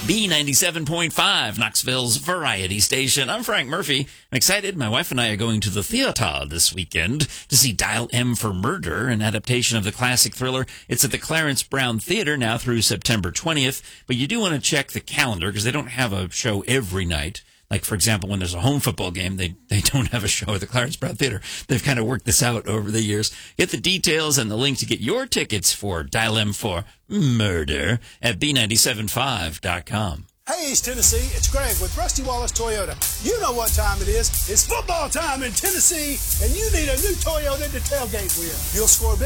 B97.5, Knoxville's variety station. I'm Frank Murphy. I'm excited. My wife and I are going to the theater this weekend to see Dial M for Murder, an adaptation of the classic thriller. It's at the Clarence Brown Theater now through September 20th. But you do want to check the calendar because they don't have a show every night. Like, for example, when there's a home football game, they don't have a show at the Clarence Brown Theater. They've kind of worked this out over the years. Get the details and the link to get your tickets for Dial M for Murder at B975.com. Hey, East Tennessee, it's Greg with Rusty Wallace Toyota. You know what time it is. It's football time in Tennessee, and you need a new Toyota to tailgate with. You'll score big